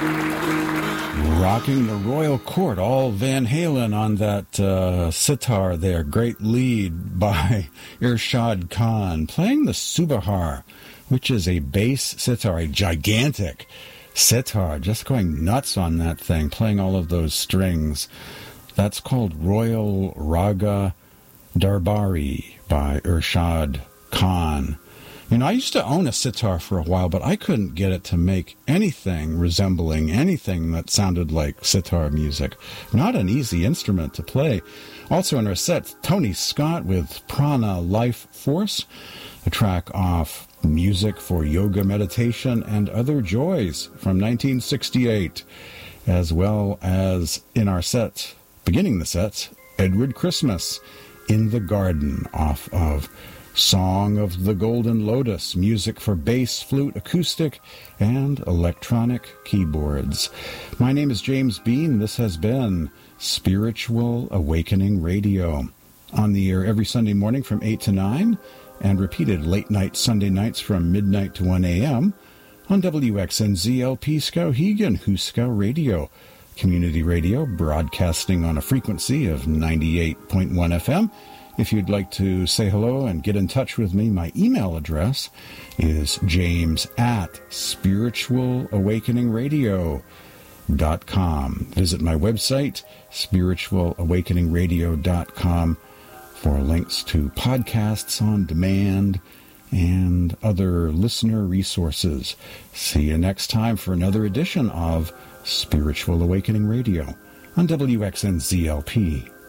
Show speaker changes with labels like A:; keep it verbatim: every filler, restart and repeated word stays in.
A: Rocking the royal court, all Van Halen on that uh, sitar there. Great lead by Irshad Khan, playing the Subahar, which is a bass sitar, a gigantic sitar, just going nuts on that thing, playing all of those strings. That's called Royal Raga Darbari by Irshad Khan. You know, I used to own a sitar for a while, but I couldn't get it to make anything resembling anything that sounded like sitar music. Not an easy instrument to play. Also in our set, Tony Scott with Prana Life Force, a track off Music for Yoga Meditation and Other Joys from nineteen sixty-eight, as well as in our set, beginning the set, Edward Christmas, In the Garden, off of Song of the Golden Lotus, music for bass, flute, acoustic, and electronic keyboards. My name is James Bean. This has been Spiritual Awakening Radio, on the air every Sunday morning from eight to nine, and repeated late night Sunday nights from midnight to one a.m. on W X N Z L P Skowhegan, Huskow Radio, community radio, broadcasting on a frequency of ninety-eight point one F M. If you'd like to say hello and get in touch with me, my email address is james at spiritual awakening radio dot com. Visit my website, spiritual awakening radio dot com, for links to podcasts on demand and other listener resources. See you next time for another edition of Spiritual Awakening Radio on W X N Z L P.